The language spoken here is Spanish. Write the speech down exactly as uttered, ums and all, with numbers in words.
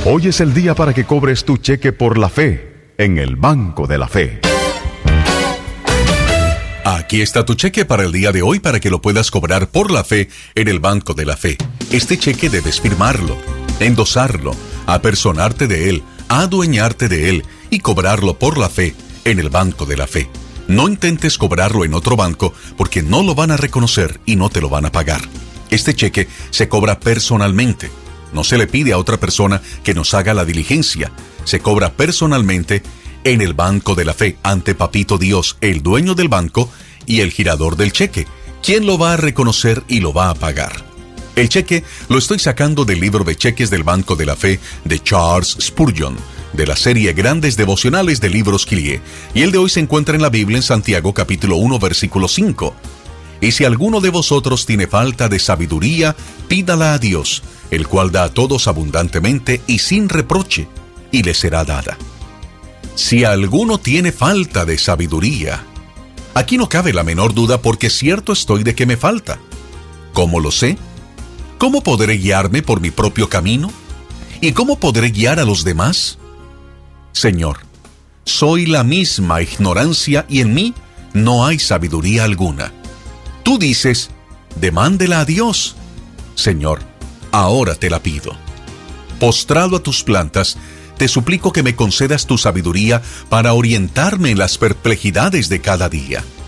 Hoy es el día para que cobres tu cheque por la fe en el Banco de la Fe. Aquí está tu cheque para el día de hoy para que lo puedas cobrar por la fe en el Banco de la Fe. Este cheque debes firmarlo, endosarlo, apersonarte de él, adueñarte de él y cobrarlo por la fe en el Banco de la Fe. No intentes cobrarlo en otro banco porque no lo van a reconocer y no te lo van a pagar. Este cheque se cobra personalmente. No se le pide a otra persona que nos haga la diligencia. Se cobra personalmente en el Banco de la Fe, ante Papito Dios, el dueño del banco y el girador del cheque, quien lo va a reconocer y lo va a pagar. El cheque lo estoy sacando del libro de cheques del Banco de la Fe de Charles Spurgeon, de la serie Grandes Devocionales de Libros Kyrie, y el de hoy se encuentra en la Biblia en Santiago capítulo uno versículo cinco. Y si alguno de vosotros tiene falta de sabiduría, pídala a Dios, el cual da a todos abundantemente y sin reproche, y le será dada. Si alguno tiene falta de sabiduría, aquí no cabe la menor duda porque cierto estoy de que me falta. ¿Cómo lo sé? ¿Cómo podré guiarme por mi propio camino? ¿Y cómo podré guiar a los demás? Señor, soy la misma ignorancia y en mí no hay sabiduría alguna. Tú dices, demándela a Dios. Señor, ahora te la pido. Postrado a tus plantas, te suplico que me concedas tu sabiduría para orientarme en las perplejidades de cada día.